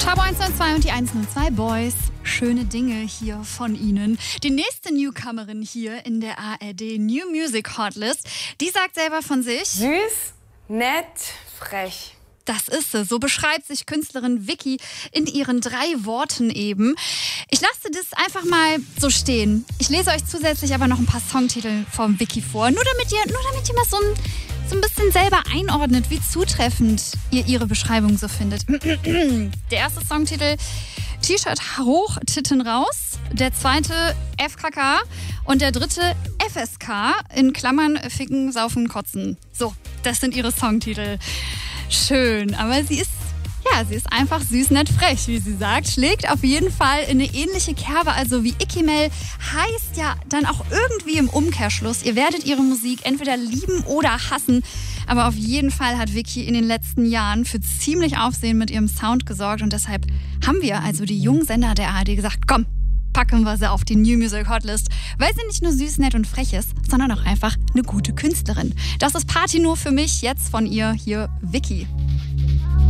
Tabo 102 und die 102 Boys. Schöne Dinge hier von Ihnen. Die nächste Newcomerin hier in der ARD New Music Hotlist, die sagt selber von sich: süß, nett, frech. Das ist sie. So beschreibt sich Künstlerin Vicky in ihren 3 Worten eben. Ich lasse das einfach mal so stehen. Ich lese euch zusätzlich aber noch ein paar Songtitel von Vicky vor. Nur damit ihr mal so ein bisschen selber einordnet, wie zutreffend ihr ihre Beschreibung so findet. Der erste Songtitel: T-Shirt hoch, Titten raus. Der zweite: FKK. Und der dritte: FSK. In Klammern Ficken, Saufen, Kotzen. So, das sind ihre Songtitel. Schön, aber sie ist einfach süß, nett, frech, wie sie sagt. Schlägt auf jeden Fall in eine ähnliche Kerbe, also wie Ikimel. Heißt ja dann auch irgendwie im Umkehrschluss, ihr werdet ihre Musik entweder lieben oder hassen. Aber auf jeden Fall hat Vicky in den letzten Jahren für ziemlich Aufsehen mit ihrem Sound gesorgt. Und deshalb haben wir, also die jungen Sender der ARD, gesagt, komm, packen wir sie auf die New Music Hotlist, weil sie nicht nur süß, nett und frech ist, sondern auch einfach eine gute Künstlerin. Das ist Party nur für mich, jetzt von ihr hier Vicky.